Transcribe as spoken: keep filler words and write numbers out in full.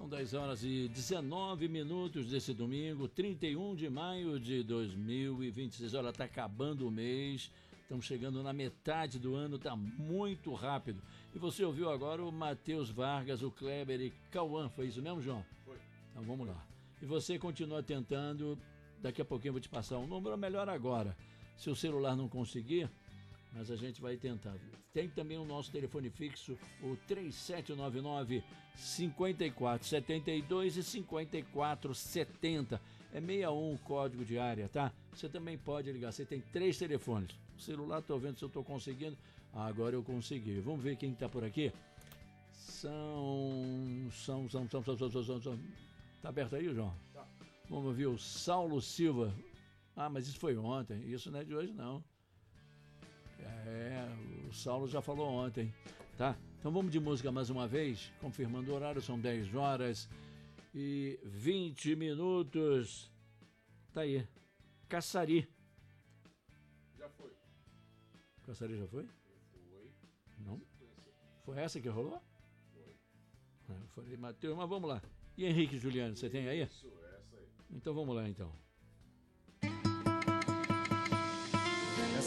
São dez horas e dezenove minutos desse domingo, trinta e um de maio de dois mil e vinte e seis. Olha, está acabando o mês, estamos chegando na metade do ano, está muito rápido. E você ouviu agora o Matheus Vargas, o Kleber e Cauã, foi isso mesmo, João? Foi. Então vamos lá. E você continua tentando, daqui a pouquinho eu vou te passar um número, melhor agora. Se o celular não conseguir, mas a gente vai tentar. Tem também o nosso telefone fixo, o três sete nove nove, cinco quatro sete dois e cinco quatro sete zero. É sessenta e um o código de área, tá? Você também pode ligar. Você tem três telefones. O celular, estou vendo se eu estou conseguindo. Ah, agora eu consegui. Vamos ver quem está por aqui. São... São... São... São... São... São... São... São... São... Tá aberto aí, João? Tá. Vamos ver o Saulo Silva. Ah, mas isso foi ontem. Isso não é de hoje, não. É, o Saulo já falou ontem, tá? Então vamos de música mais uma vez, confirmando o horário, são dez horas e vinte minutos. Tá aí, Caçari. Já foi. Caçari já foi? Foi. Não? Foi essa que rolou? Foi. Eu falei, Matheus, mas vamos lá. E Henrique e Juliano, você tem aí? Isso, essa aí. Então vamos lá então.